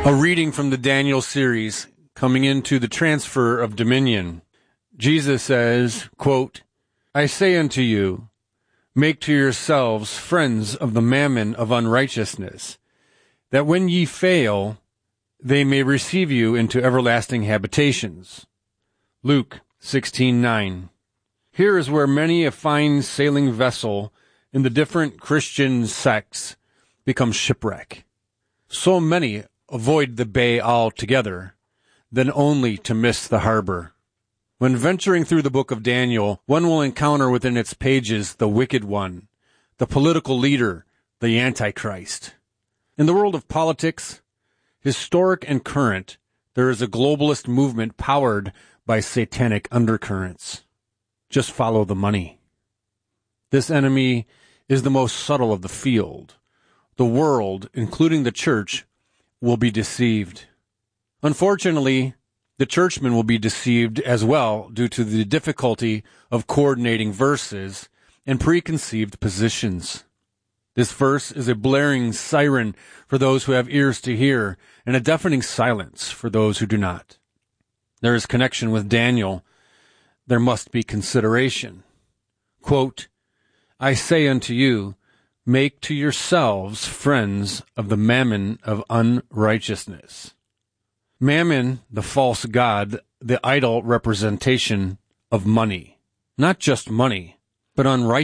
A reading from the Daniel series, coming into the transfer of dominion. Jesus says, quote, I say unto you, make to yourselves friends of the mammon of unrighteousness, that when ye fail, they may receive you into everlasting habitations. Luke 16:9. Here is where many a fine sailing vessel in the different Christian sects becomes shipwreck. So many avoid the bay altogether, then only to miss the harbor. When venturing through the book of Daniel, one will encounter within its pages the wicked one, the political leader, the Antichrist. In the world of politics, historic and current, there is a globalist movement powered by satanic undercurrents. Just follow the money. This enemy is the most subtle of the field. The world, including the church, will be deceived. Unfortunately, the churchmen will be deceived as well due to the difficulty of coordinating verses and preconceived positions. This verse is a blaring siren for those who have ears to hear and a deafening silence for those who do not. There is connection with Daniel. There must be consideration. Quote, I say unto you, make to yourselves friends of the mammon of unrighteousness. Mammon, the false god, the idol representation of money. Not just money, but unrighteousness.